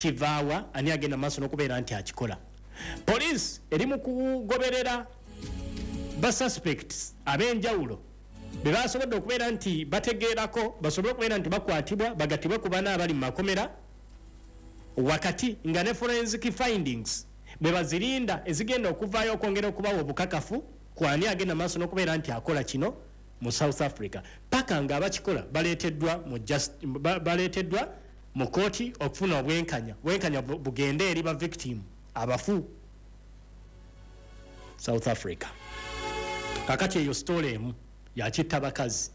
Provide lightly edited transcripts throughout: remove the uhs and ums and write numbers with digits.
kivaawa ani agenda maaso n'okubeera nti akikola. Police eri mu kugoberera ba suspects ab'enjawulo be basobodde okubeera nti bategeerako basobole okubeera nti bakwatibwa bagatibwe ku bana abali mu makomera wakati nga ne forensic findings bwe bazirinda ezigenda okuvaayo okwongera okubawa obukakafu ku ani agenda maaso n'okubeera nti akola kino mu South Africa paka nga abakikola baleeteddwa mu kooti okufuna obwenkanya bugende eri ba victim abafu South Africa. Kakati eyo story emu yakitta bakazi.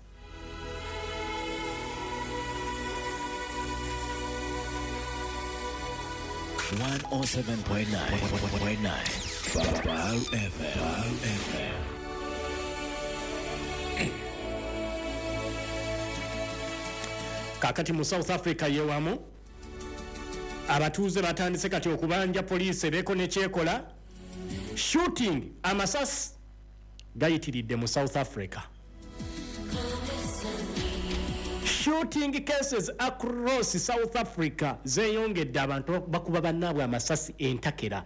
Kakati mu South Africa yewamu abatuuze batandise kati okubanja poliisi beeko ne kyekola shooting amasasi gayitiridde mu South Africa. Shooting cases across South Africa zeyongedde abantu bakuba bannaabwe amasasi entakera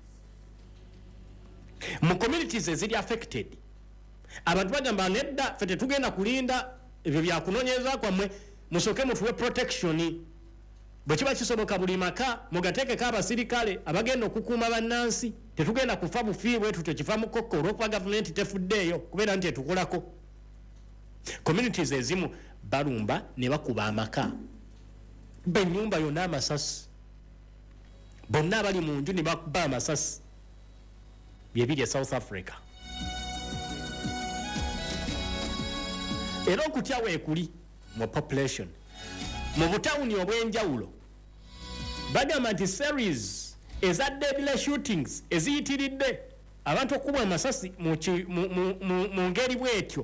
mu communities eziri affected. Abantu bagamba nedda fete tugenda kulinda ebyo byakunoonyeza kwammwe musoke mutuwe protection bwe kiba kisoboka buli maka mugateekeko abasirikale abagenda okukuuma bannansi tetugenda kufa bufiibwe tutekifa mu kokko olw'okuba gavumenti tefuddeeyo kubeera nti etukolako. Communities ezimu balumba ne bakuba amaka bennyumba yonna amasasi bonna abali mu nju ne bakuba amasasi byebiri e South Africa. Era okutya weekuli mu population mu butawuni obw'enjawulo bagamba nti series eza deadly shootings eziyitiridde abantu okubwa amasasi mu ngeri bwetyo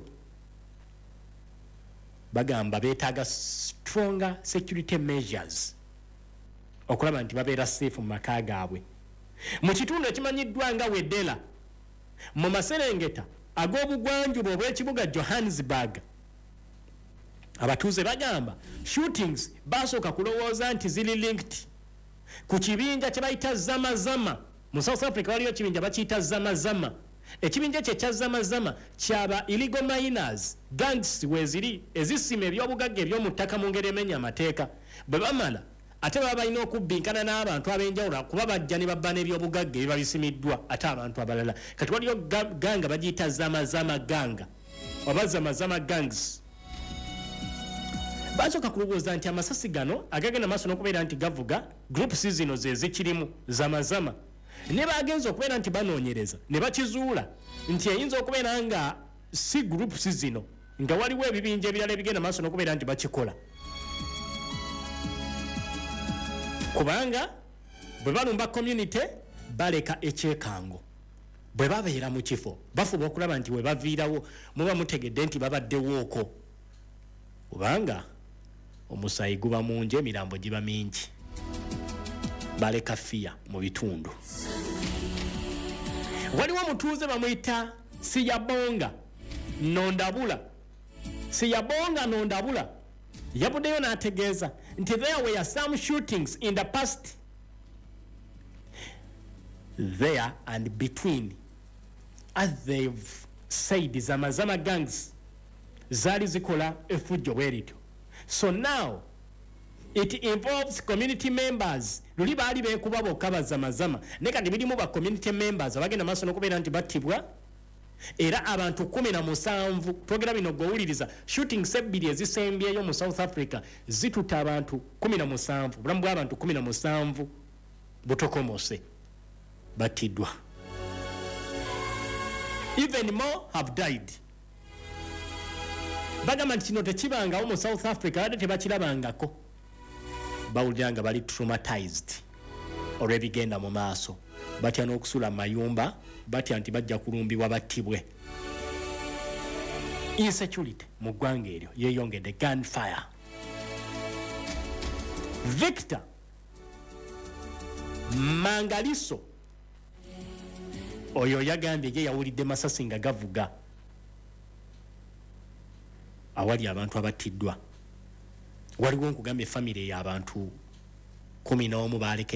bagamba beetaaga stronger security measures okulaba nti babeera safe mu maka gaabwe. Mu kitundu ekimanyiddwa nga Wedela mu Maserengeta ag'obugwanjuba obw'ekibuga Johannesburg abatuuze bagamba shootings basooka kulowooza nti ziri linked ku kibinja kye bayita zamazama. Mu South Africa waliyo kibinja bakiyita zamazama. Ekibinja kye kya zamazama kyaba illegal miners gangs weziri ezisima ebyobugagga eby'omu ttaka mu ngeri emenya amateeka bwe bamala ate baba balina okubbinkana n'abantu ab'enjawulo kuba bajja ne babba n'ebyobugagga ebiba bisimiddwa ate abantu abalala. Kati waliyo ganga bagiyita zamazama ganga oba zamazama gangs. Basooka kulowooza nti amasasi gano agagenda maaso n'okubeera nti gavuga groups zino ze zikirimu zamazama ne bagenza okubeera nti banoonyereza ne bakizuula nti eyinza okubeera nga si groups zino nga waliwo ebibinja ebirala ebigenda maaso n'okubeera nti bakikola kubanga bwe balumba community baleka ekyekango bwe babeera mu kifo bafuba okulaba nti we baviirawo muba mutegedde nti babaddewooko kubanga omusaayi guba mungi emirambo giba mingi baleka fiya mu bitundu. Waliwo mutuuze bamuyita Siyabonga Nondabula yabuddeyo n'ategeeza nti there were some shootings in the past there and between as they've said zamazama gangs zaali zikola effujjo bwerityo. So now it involves community members. Luli baali beekuba bokka bazamazama ne kati birimu ba community members abagenda maaso n'okubeera nti battibwa era abantu 17 twogera bino gwowuliriza shooting sebbiri ezisembyeyo mu South Africa zituta abantu 17 bulamu bw'abantu 17 butokomose battiddwa. Even more have died. Bagamba nti kino tekibangawo mu South Africa ate tebakirabangako bawulira nga bali traumatized olw'ebigenda mu maaso batya n'okusula mu mayumba batya nti bajja kulumbibwa battibwe. Insecurity mu ggwanga eryo yeeyongedde gunfire. Victor Mangaliso oyo yagambye ye yawulidde masasi nga gavuga awali abantu abattiddwa. Waliwo nkugambye family y'abantu 11 baleke